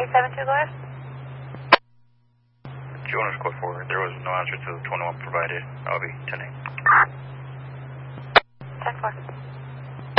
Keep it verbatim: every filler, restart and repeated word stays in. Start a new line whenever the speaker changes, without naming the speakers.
eight seven two, Lewis.
Jonas, code four. There was no answer to the twenty-one provided. I'll be ten eight.
ten four.